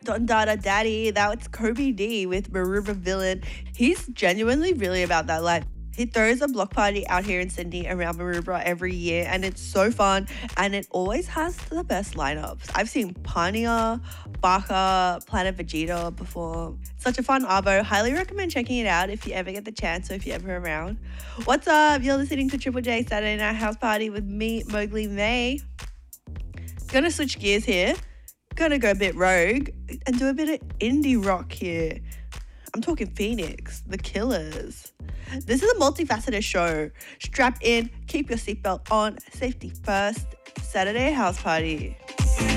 Don Dada Daddy, that's Kobe D with Maroubra Villain. He's genuinely really about that life. He throws a block party out here in Sydney around Maroubra every year, and it's so fun, and it always has the best lineups. I've seen Pania, Baka, Planet Vegeta perform. Such a fun arvo. Highly recommend checking it out if you ever get the chance or if you're ever around. What's up? You're listening to Triple J Saturday Night House Party with me, Mowgli May. Gonna switch gears here. Gonna go a bit rogue and do a bit of indie rock here. I'm talking Phoenix, The Killers. This is a multifaceted show. Strap in, keep your seatbelt on, safety first. Saturday House Party.